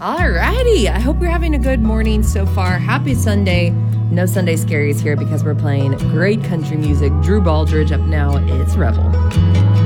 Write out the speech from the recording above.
Alrighty, I hope you're having a good morning so far. Happy Sunday. No Sunday Scaries here because we're playing great country music. Drew Baldridge up now. It's Rebel.